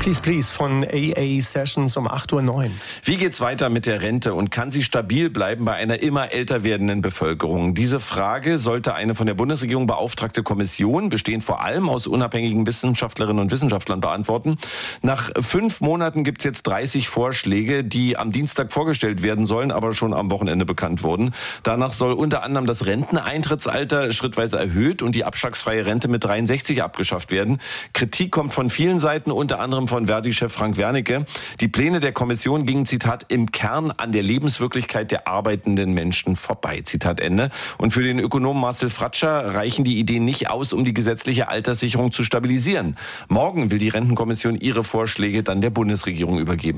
Please Please von AA Sessions um 8:09 Uhr. Wie geht's weiter mit der Rente und kann sie stabil bleiben bei einer immer älter werdenden Bevölkerung? Diese Frage sollte eine von der Bundesregierung beauftragte Kommission, bestehend vor allem aus unabhängigen Wissenschaftlerinnen und Wissenschaftlern, beantworten. Nach 5 Monaten gibt's jetzt 30 Vorschläge, die am Dienstag vorgestellt werden sollen, aber schon am Wochenende bekannt wurden. Danach soll unter anderem das Renteneintrittsalter schrittweise erhöht und die abschlagsfreie Rente mit 63 abgeschafft werden. Kritik kommt von vielen Seiten, unter anderem von Verdi-Chef Frank Wernicke. Die Pläne der Kommission gingen, Zitat, im Kern an der Lebenswirklichkeit der arbeitenden Menschen vorbei, Zitat Ende. Und für den Ökonomen Marcel Fratscher reichen die Ideen nicht aus, um die gesetzliche Alterssicherung zu stabilisieren. Morgen will die Rentenkommission ihre Vorschläge dann der Bundesregierung übergeben.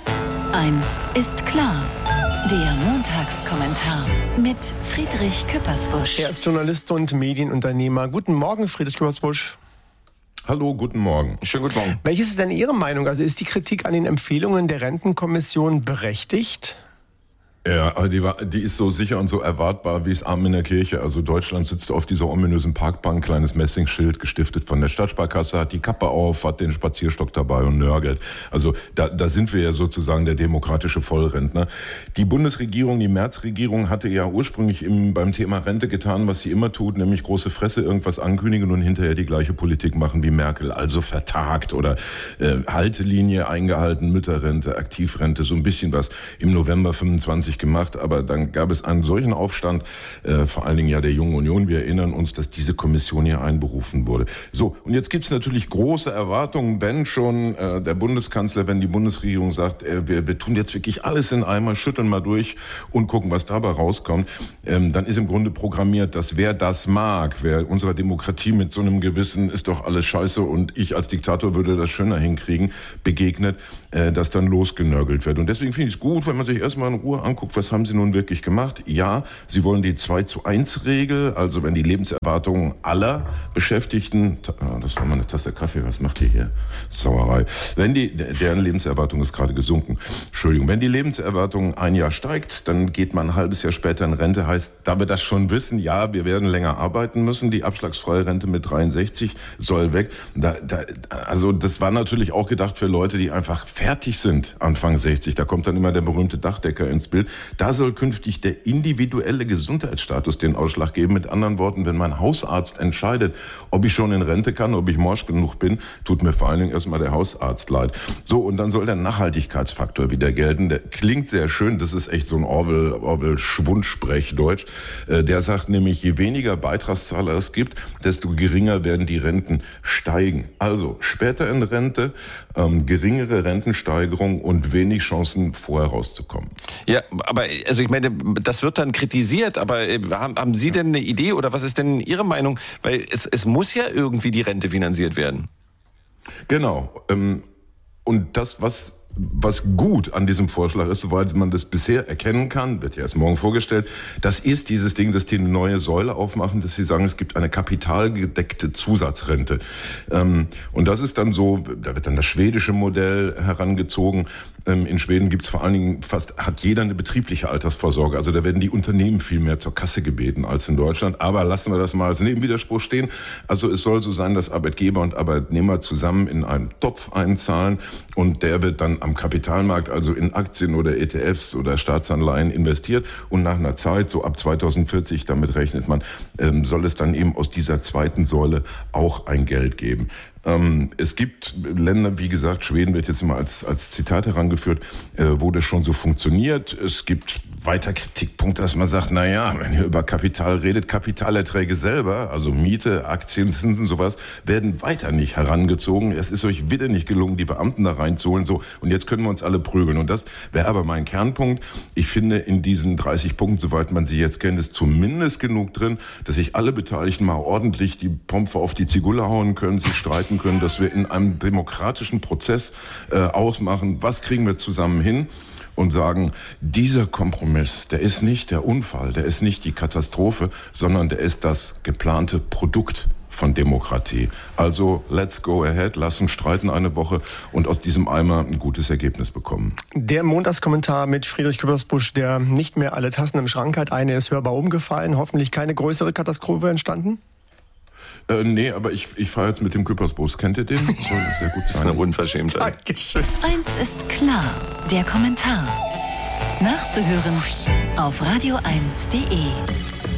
Eins ist klar. Der Montagskommentar mit Friedrich Küppersbusch. Er ist Journalist und Medienunternehmer. Guten Morgen, Friedrich Küppersbusch. Hallo, guten Morgen. Schönen guten Morgen. Welches ist denn Ihre Meinung? Also ist die Kritik an den Empfehlungen der Rentenkommission berechtigt? Ja, die ist so sicher und so erwartbar wie es Arm in der Kirche. Also Deutschland sitzt auf dieser ominösen Parkbank, kleines Messingschild, gestiftet von der Stadtsparkasse, hat die Kappe auf, hat den Spazierstock dabei und nörgelt. Also da sind wir ja sozusagen der demokratische Vollrentner. Die Bundesregierung, die Merz-Regierung hatte ja ursprünglich beim Thema Rente getan, was sie immer tut, nämlich große Fresse irgendwas ankündigen und hinterher die gleiche Politik machen wie Merkel. Also vertagt oder Haltelinie eingehalten, Mütterrente, Aktivrente, so ein bisschen was im November 25 gemacht, aber dann gab es einen solchen Aufstand, vor allen Dingen ja der Jungen Union. Wir erinnern uns, dass diese Kommission hier einberufen wurde. So, und jetzt gibt's natürlich große Erwartungen, wenn schon der Bundeskanzler, wenn die Bundesregierung sagt, wir tun jetzt wirklich alles in einmal, schütteln mal durch und gucken, was dabei rauskommt, dann ist im Grunde programmiert, dass wer das mag, wer unserer Demokratie mit so einem Gewissen, ist doch alles scheiße und ich als Diktator würde das schöner hinkriegen, begegnet, dass dann losgenörgelt wird. Und deswegen finde ich es gut, wenn man sich erstmal in Ruhe anguckt, was haben sie nun wirklich gemacht? Ja, sie wollen die 2:1-Regel, also wenn die Lebenserwartung aller Beschäftigten, das war mal eine Tasse Kaffee, was macht ihr hier? Sauerei. Deren Lebenserwartung ist gerade gesunken. Entschuldigung, wenn die Lebenserwartung ein Jahr steigt, dann geht man ein halbes Jahr später in Rente, heißt, da wir das schon wissen, ja, wir werden länger arbeiten müssen, die abschlagsfreie Rente mit 63 soll weg. Also das war natürlich auch gedacht für Leute, die einfach fertig sind, Anfang 60. Da kommt dann immer der berühmte Dachdecker ins Bild. Da soll künftig der individuelle Gesundheitsstatus den Ausschlag geben. Mit anderen Worten, wenn mein Hausarzt entscheidet, ob ich schon in Rente kann, ob ich morsch genug bin, tut mir vor allen Dingen erstmal der Hausarzt leid. So, und dann soll der Nachhaltigkeitsfaktor wieder gelten. Der klingt sehr schön, das ist echt so ein Orwell-Schwundsprechdeutsch. Der sagt nämlich, je weniger Beitragszahler es gibt, desto geringer werden die Renten steigen. Also später in Rente, geringere Rentensteigerung und wenig Chancen, vorher rauszukommen. Ja, aber also ich meine, das wird dann kritisiert, aber haben Sie denn eine Idee oder was ist denn Ihre Meinung? Weil es muss ja irgendwie die Rente finanziert werden. Genau. Und das, was gut an diesem Vorschlag ist, soweit man das bisher erkennen kann, wird ja erst morgen vorgestellt, das ist dieses Ding, dass die eine neue Säule aufmachen, dass sie sagen, es gibt eine kapitalgedeckte Zusatzrente. Und das ist dann so, da wird dann das schwedische Modell herangezogen. In Schweden gibt's vor allen Dingen hat jeder eine betriebliche Altersvorsorge. Also da werden die Unternehmen viel mehr zur Kasse gebeten als in Deutschland. Aber lassen wir das mal als Nebenwiderspruch stehen. Also es soll so sein, dass Arbeitgeber und Arbeitnehmer zusammen in einen Topf einzahlen und der wird dann am Kapitalmarkt, also in Aktien oder ETFs oder Staatsanleihen investiert und nach einer Zeit, so ab 2040, damit rechnet man, soll es dann eben aus dieser zweiten Säule auch ein Geld geben. Es gibt Länder, wie gesagt, Schweden wird jetzt immer als Zitat herangeführt, wo das schon so funktioniert. Es gibt weiter Kritikpunkte, dass man sagt, na ja, wenn ihr über Kapital redet, Kapitalerträge selber, also Miete, Aktien, Zinsen, sowas, werden weiter nicht herangezogen. Es ist euch wieder nicht gelungen, die Beamten da reinzuholen, so. Und jetzt können wir uns alle prügeln. Und das wäre aber mein Kernpunkt. Ich finde, in diesen 30 Punkten, soweit man sie jetzt kennt, ist zumindest genug drin, dass sich alle Beteiligten mal ordentlich die Pompe auf die Zigulle hauen können, sich streiten können, dass wir in einem demokratischen Prozess ausmachen, was kriegen wir zusammen hin und sagen, dieser Kompromiss, der ist nicht der Unfall, der ist nicht die Katastrophe, sondern der ist das geplante Produkt von Demokratie. Also let's go ahead, lass uns streiten eine Woche und aus diesem Eimer ein gutes Ergebnis bekommen. Der Montagskommentar mit Friedrich Küppersbusch, der nicht mehr alle Tassen im Schrank hat. Eine ist hörbar umgefallen, hoffentlich keine größere Katastrophe entstanden? Nee, aber ich fahre jetzt mit dem Küppersbus. Kennt ihr den? Soll sehr gut sein. Das ist eine Unverschämtheit. Dankeschön. Eins ist klar, der Kommentar. Nachzuhören auf radio1.de.